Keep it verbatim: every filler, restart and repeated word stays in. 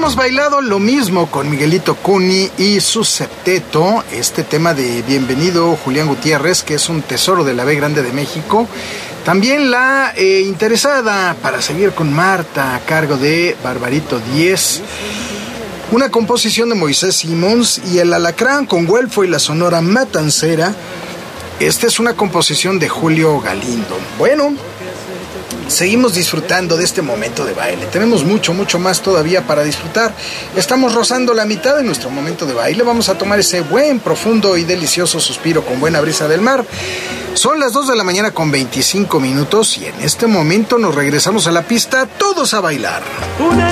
hemos bailado lo mismo con Miguelito Cuni y su septeto, este tema de Bienvenido Julián Gutiérrez, que es un tesoro de la B Grande de México. También la eh, interesada para seguir con Marta, a cargo de Barbarito diez. Una composición de Moisés Simons y El Alacrán con Güelfo y la Sonora Matancera. Esta es una composición de Julio Galindo. Bueno, seguimos disfrutando de este momento de baile. Tenemos mucho, mucho más todavía para disfrutar. Estamos rozando la mitad de nuestro momento de baile. Vamos a tomar ese buen, profundo y delicioso suspiro con buena brisa del mar. Son las dos de la mañana con veinticinco minutos y en este momento nos regresamos a la pista, todos a bailar. Una